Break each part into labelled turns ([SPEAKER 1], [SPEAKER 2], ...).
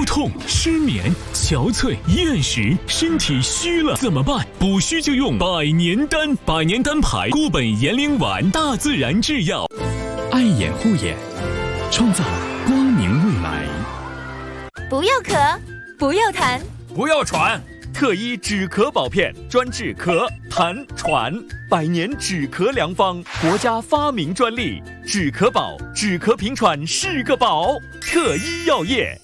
[SPEAKER 1] 痛、失眠、憔悴、厌食，身体虚了怎么办？补虚就用百年丹，百年丹牌固本延龄丸，大自然制药。爱眼护眼，创造光明未来。
[SPEAKER 2] 不要咳，不要痰，
[SPEAKER 3] 不要喘。特医止咳宝片，专治咳、痰、喘，100年止咳良方，国家发明专利。止咳宝，止咳平喘是个宝。特医药业。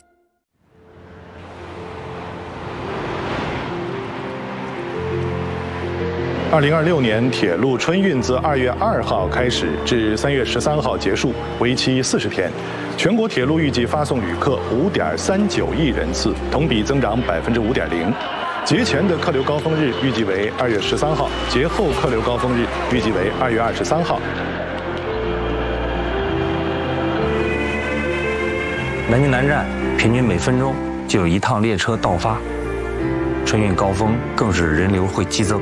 [SPEAKER 4] 2026年铁路春运自2月2号开始至3月13号结束，为期40天。全国铁路预计发送旅客5.39亿人次，同比增长5.0%。节前的客流高峰日预计为2月13号，节后客流高峰日预计为2月23号。
[SPEAKER 5] 南京南站平均每分钟就有1趟列车到发，春运高峰更是人流会激增。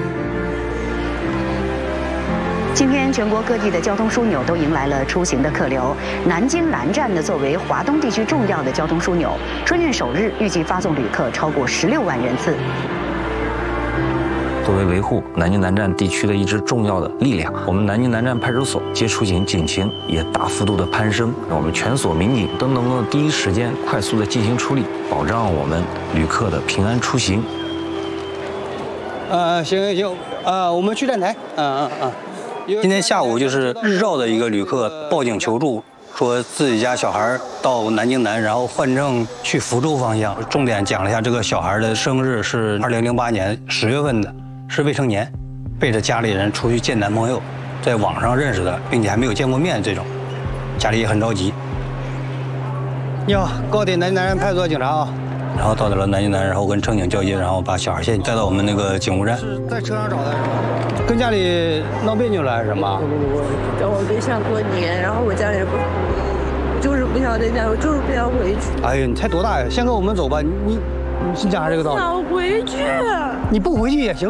[SPEAKER 6] 今天，全国各地的交通枢纽都迎来了出行的客流。南京南站呢，作为华东地区重要的交通枢纽，春运首日预计发送旅客超过16万人次。
[SPEAKER 5] 作为维护南京南站地区的一支重要的力量，我们南京南站派出所接出警警情也大幅度的攀升。我们全所民警都能够第一时间快速的进行处理，保障我们旅客的平安出行。
[SPEAKER 7] 行，我们去站台。今天下午就是日照的一个旅客报警求助，说自己家小孩到南京南，然后换乘去福州方向。重点讲了一下这个小孩的生日是2008年10月份的，是未成年，背着家里人出去见男朋友，在网上认识的，并且还没有见过面，这种家里也很着急。你好，高铁南京南站派出所警察啊。然后到达了南京南，然后跟乘警交接，然后把小孩先带到我们那个警务站。是在车上找的是吗？跟家里闹别扭了还是什么？
[SPEAKER 8] 我找我对象过年，然后我家里人就是不想在家，我就是不想回去。
[SPEAKER 7] 哎呀，你才多大呀？先跟我们走吧，你家还是个道理。
[SPEAKER 8] 想回去。
[SPEAKER 7] 你不回去也行。